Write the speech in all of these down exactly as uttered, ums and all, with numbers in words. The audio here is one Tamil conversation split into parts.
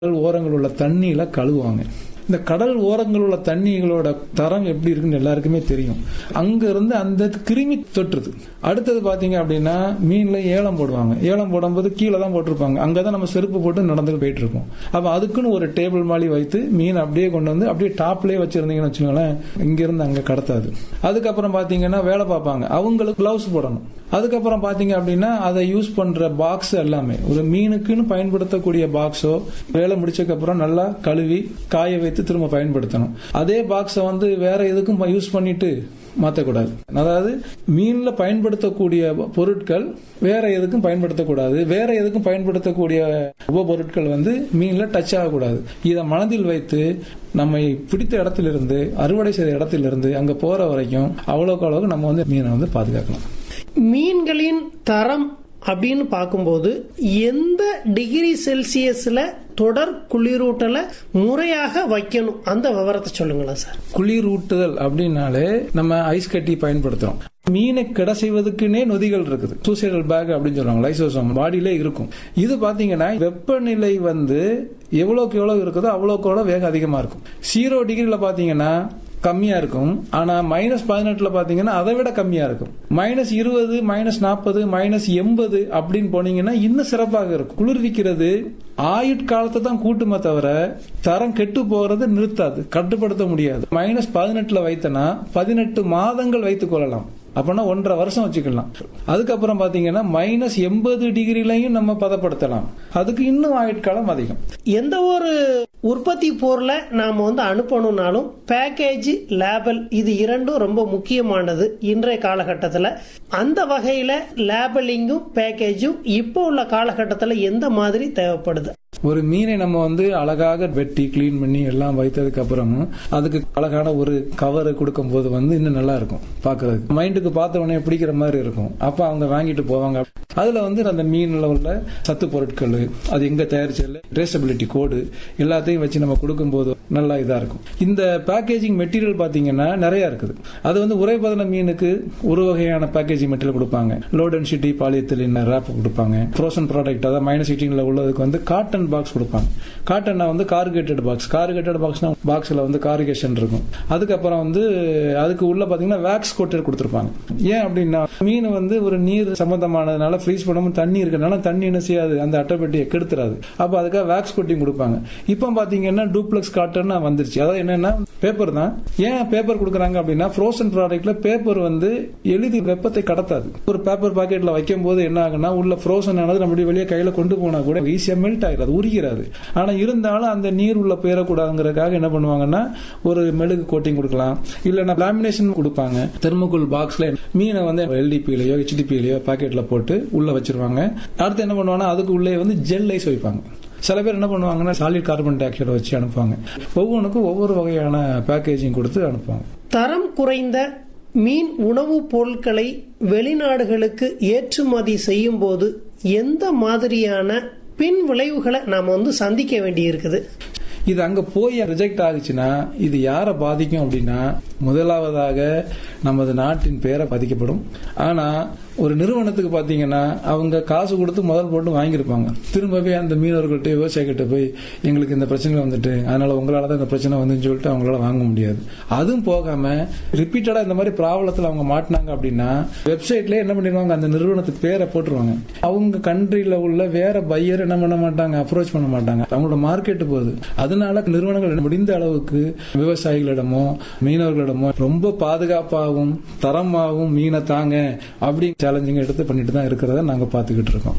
கடல் ஓரங்கள் உள்ள தண்ணியில கழுவுவாங்க. இந்த கடல் ஓரங்கள் உள்ள தண்ணிகளோட தரம் எப்படி இருக்குன்னு எல்லாருக்குமே தெரியும். அங்க இருந்து அந்த கிருமி தொற்றுது. அடுத்தது பாத்தீங்க அப்படின்னா மீன்ல ஏலம் போடுவாங்க. ஏலம் போடும்போது கீழே தான் போட்டிருப்பாங்க. அங்கதான் நம்ம செருப்பு போட்டு நடந்து போயிட்டு இருக்கோம். அப்ப அதுக்குன்னு ஒரு டேபிள் மாதிரி வைத்து மீன் அப்படியே கொண்டு வந்து அப்படியே டாப்லயே வச்சிருந்தீங்கன்னு வச்சுக்கோங்களேன், இங்க இருந்து அங்க கடத்தாது. அதுக்கப்புறம் பாத்தீங்கன்னா வேலை பார்ப்பாங்க, அவங்களுக்கு கிளவுஸ் போடணும். அதுக்கப்புறம் பாத்தீங்க அப்படின்னா அதை யூஸ் பண்ற பாக்ஸ் எல்லாமே ஒரு மீனுக்குன்னு பயன்படுத்தக்கூடிய பாக்ஸோ வேலை முடிச்சதுக்கு அப்புறம் நல்லா கழுவி காய வைத்து திரும்ப பயன்படுத்தணும். அதே பாக்ஸை வந்து வேற எதுக்கும் யூஸ் பண்ணிட்டு மாற்றக்கூடாது. அதாவது மீன்ல பயன்படுத்தக்கூடிய பொருட்கள் வேற எதுக்கும் பயன்படுத்தக்கூடாது. வேற எதுக்கும் பயன்படுத்தக்கூடிய உப பொருட்கள் வந்து மீன்ல டச் ஆகக்கூடாது. இதை மனதில் வைத்து நம்மை பிடித்த இடத்திலிருந்து அறுவடை செய்த இடத்திலிருந்து அங்க போற வரைக்கும் அவ்வளோக்கு அளவுக்கு நம்ம வந்து மீனை வந்து பாதுகாக்கலாம். மீன்களின் தரம் அப்படின்னு பார்க்கும்போது எந்த டிகிரி செல்சியஸ்ல தொடர் குளிரூட்டல முறையாக வைக்கணும் அந்த விவரத்தை சொல்லுங்களேன் சார். குளிரூட்டுதல் அப்படின்னாலே நம்ம ஐஸ் கட்டி பயன்படுத்துறோம். மீனை கிட செய்வதற்குனே நொதிகள் இருக்குது. சூசைடல் பேக் அப்படின்னு சொல்லுவாங்க, லைசோசோம் பாடியிலே இருக்கும். இது பாத்தீங்கன்னா வெப்பநிலை வந்து எவ்வளவுக்கு எவ்வளவு இருக்குதோ அவ்வளவுக்கு எவ்வளவு வேகம் அதிகமா இருக்கும். ஜீரோ டிகிரில பாத்தீங்கன்னா கம்மியா இருக்கும். ஆனா மைனஸ் பதினெட்டுல பாத்தீங்கன்னா அதை விட கம்மியா இருக்கும். மைனஸ் இருபது, மைனஸ் நாற்பது, மைனஸ் எண்பது அப்படின்னு போனீங்கன்னா இன்னும் சிறப்பாக இருக்கும். குளிர்விக்கிறது ஆயுட்காலத்தை தான் கூட்டுமே தவிர தரம் கெட்டு போறது நிறுத்தாது, கட்டுப்படுத்த முடியாது. மைனஸ் பதினெட்டுல வைத்தனா பதினெட்டு மாதங்கள் வைத்துக் கொள்ளலாம். அப்பனா ஒன்றரை வருஷம் வச்சுக்கலாம். அதுக்கப்புறம் பாத்தீங்கன்னா மைனஸ் எண்பது டிகிரிலையும் நம்ம பதப்படுத்தலாம். அதுக்கு இன்னும் ஆயுட்காலம் அதிகம். எந்த ஒரு உற்பத்தி பொருளை நாம வந்து அனுப்பணும்னாலும் பேக்கேஜ், லேபல் இது இரண்டும் ரொம்ப முக்கியமானது இன்றைய காலகட்டத்தில். அந்த வகையில லேபலிங்கும் பேக்கேஜும் இப்போ உள்ள காலகட்டத்தில் எந்த மாதிரி தேவைப்படுது? ஒரு மீனை நம்ம வந்து அழகாக வெட்டி கிளீன் பண்ணி எல்லாம் வைத்ததுக்கு அப்புறமும் அதுக்கு அழகான ஒரு கவர் கொடுக்கும் போது வந்து இன்னும் நல்லா இருக்கும் பாக்குறதுக்கு. மைண்டுக்கு பார்த்த உடனே பிடிக்கிற மாதிரி இருக்கும். அப்ப அவங்க வாங்கிட்டு போவாங்க. அதுல வந்து அந்த மீன்ல உள்ள சத்து பொருட்கள், அது எங்க தயாரிச்சது, ட்ரேசபிலிட்டி கோடு எல்லாத்தையும் வச்சு நம்ம கொடுக்கும் போது நல்லா இதா இருக்கும். இந்த பேக்கேஜிங் மெட்டீரியல் பாத்தீங்கன்னா நிறைய இருக்குது. அது வந்து உறைபதன மீனுக்கு ஒரு வகையான பேக்கேஜிங் மெட்டீரியல் கொடுப்பாங்க. லோ டென்சிட்டி பாலியத்திலின் ரேப் கொடுப்பாங்க. ஃப்ரோசன் ப்ராடக்ட் அதாவது மைனஸ் எயிட்டீன்ல உள்ளதுக்கு வந்து காட்டன் பாக்ஸ் கொடுப்பாங்க. காட்டன்னா வந்து கார்கேட்டட் பாக்ஸ். கார்கேட்டட் பாக்ஸ்னா பாக்ஸ்ல வந்து கார்கேஷன் இருக்கும். அதுக்கப்புறம் வந்து அதுக்கு உள்ள பாத்தீங்கன்னா வேக்ஸ் கோட்டட் கொடுத்திருப்பாங்க. ஏன் அப்படின்னா மீன் வந்து ஒரு நீர் சம்பந்தமானதுனால ஃப்ரீஸ் பண்ணாம தண்ணி இருக்கனால தண்ணி என்ன செய்யாது, அந்த அட்டைப்பெட்டியை கெடுத்துறாது. அப்ப அதுக்காக வேக்ஸ் கோட்டிங் கொடுப்பாங்க. இப்போ பாத்தீங்கன்னா டூப்ளெக்ஸ் காட்டன் வந்துருச்சு. அதாவது என்னன்னா பேப்பர் தான். ஏன் பேப்பர் கொடுக்குறாங்க அப்படின்னா ஃப்ரோசன் ப்ராடக்ட்ல பேப்பர் வந்து எளிதி வெப்பத்தை கடத்தாது. ஒரு பேப்பர் பாக்கெட்ல வைக்கும் போது என்ன ஆகுனா உள்ள ஃப்ரோசன் ஆனது நம்ம வெளியே கையில கொண்டு போனா கூட ஈஸியா மெல்ட் ஆயிடாது, உருகிறாது. ஆனா இருந்தாலும் அந்த நீர் உள்ள பேரக்கூடாதுங்கிறதுக்காக என்ன பண்ணுவாங்கன்னா ஒரு மெழுகு கோட்டிங் கொடுக்கலாம், இல்லைன்னா லேமினேஷன் கொடுப்பாங்க. தெர்மோகோல் பாக்ஸ்ல மீனை வந்து எல்டிபிலயோ ஹெச்டிபிலயோ பாக்கெட்ல போட்டு உள்ள வச்சிருவாங்க. அடுத்து என்ன பண்ணுவாங்கன்னா அதுக்கு உள்ளே வந்து ஜெல் ஐஸ் வைப்பாங்க. சில பேர் என்ன பண்ணுவாங்கன்னா சாலிட் கார்பன் டை ஆக்சைடு வச்சு அனுப்புவாங்க. ஒவ்வொன்றுக்கும் ஒவ்வொரு வகையான பேக்கேஜிங் கொடுத்து அனுப்புவாங்க. தரம் குறைந்த மீன் உணவுப் பொருட்களை வெளிநாடுகளுக்கு ஏற்றுமதி செய்யும் போது எந்த மாதிரியான பின் விளைவுகளை நாம வந்து சந்திக்க வேண்டி இருக்குது? இது அங்க போய் ரிஜெக்ட் ஆகுச்சுன்னா இது யாரை பாதிக்கும் அப்படின்னா முதலாவதாக நமது நாட்டின் பேரை பாதிக்கப்படும். ஆனா ஒரு நிறுவனத்துக்கு பாத்தீங்கன்னா அவங்க காசு கொடுத்து முதல் போட்டு வாங்கியிருப்பாங்க. திரும்பவே அந்த மீனவர்கள்ட்ட விவசாயிகிட்ட போய் எங்களுக்கு இந்த பிரச்சனை வந்துட்டு அதனால உங்களால தான் இந்த பிரச்சனை வந்துன்னு சொல்லிட்டு அவங்களால வாங்க முடியாது. அதுவும் போகாம ரிப்பீட்டடா இந்த மாதிரி ப்ராப்ளத்துல அவங்க மாட்டினாங்க அப்படின்னா வெப்சைட்ல என்ன பண்ணிடுவாங்க, அந்த நிறுவனத்துக்கு பேரை போட்டுருவாங்க. அவங்க கண்ட்ரியில உள்ள வேற பையர் என்ன பண்ண மாட்டாங்க, அப்ரோச் பண்ண மாட்டாங்க. அவங்களோட மார்க்கெட் போகுது. அதனால நிறுவனங்கள் முடிந்த அளவுக்கு விவசாயிகளிடமோ மீனவர்களிடமோ ரொம்ப பாதுகாப்பாகவும் தரமாகவும் மீனை தாங்க அப்படி சேலஞ்சிங் எடுத்து பண்ணிட்டு தான் இருக்கிறத நாங்க பாத்துக்கிட்டு இருக்கோம்.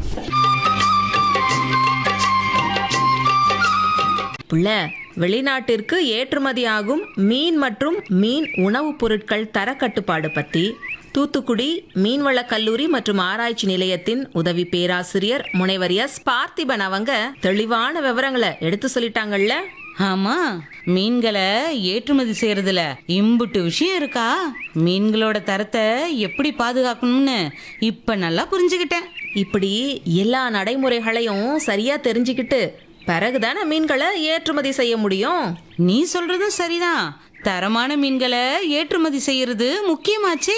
வெளிநாட்டிற்கு ஏற்றுமதி ஆகும் மீன் மற்றும் மீன் உணவுப் பொருட்கள் தர கட்டுப்பாடு பத்தி தூத்துக்குடி மீன்வள கல்லூரி மற்றும் ஆராய்ச்சி நிலையத்தின் உதவி பேராசிரியர் முனைவர் எஸ் பார்த்திபன் அவங்க தெளிவான விவரங்களை எடுத்து சொல்லிட்டாங்கல்ல. ஆமா, மீன்களை ஏற்றுமதி செய்யறதுல இம்புட்டு விஷயம் இருக்கா. மீன்களோட தரத்தை எப்படி பாதுகாக்கணும்னு இப்ப நல்லா புரிஞ்சுக்கிட்டேன். இப்படி எல்லா நடைமுறைகளையும் சரியா தெரிஞ்சுக்கிட்டு பிறகுதானே மீன்களை ஏற்றுமதி செய்ய முடியும். நீ சொல்றதும் சரிதான். தரமான மீன்களை ஏற்றுமதி செய்யறது முக்கியமாச்சே.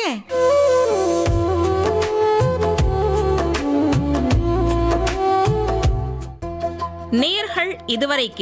நேயர்கள் இதுவரை